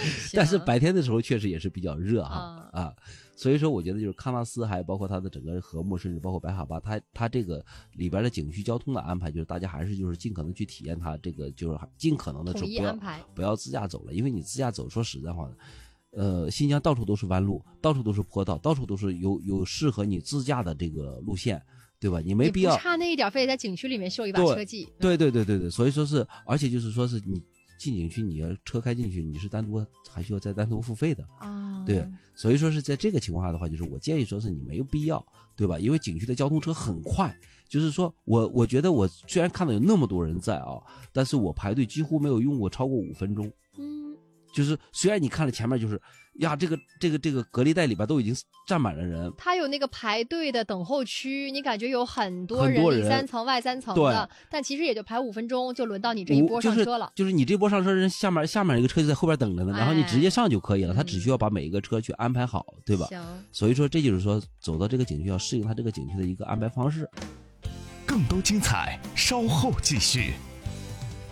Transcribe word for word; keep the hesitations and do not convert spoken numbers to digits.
但是白天的时候确实也是比较热哈、嗯、啊，所以说我觉得就是喀纳斯还包括它的整个禾木，甚至包括白哈巴，它它这个里边的景区交通的安排，就是大家还是就是尽可能去体验它这个，就是尽可能的不要不要自驾走了，因为你自驾走说实在话，呃，新疆到处都是弯路，到处都是坡道，到处都是有有适合你自驾的这个路线。对吧？你没必要不差那一点，非得在景区里面秀一把车技。 对对对对对，所以说是，而且就是说是你进景区，你要车开进去，你是单独还需要再单独付费的啊。对，所以说是在这个情况下的话，就是我建议说是你没有必要，对吧？因为景区的交通车很快，就是说我我觉得我虽然看到有那么多人在啊，但是我排队几乎没有用过超过五分钟。嗯。就是虽然你看了前面就是呀这个这个这个隔离带里边都已经站满了人， 它有那个排队的等候区，你感觉有很多人里三层外三层的，但其实也就排五分钟就轮到你这一波上车了。 就是、就是你这波上车人下面下面一个车就在后边等着呢，然后你直接上就可以了，他、哎、只需要把每一个车去安排好，对吧？行。所以说这就是说走到这个景区要适应他这个景区的一个安排方式。 更多精彩稍后继续。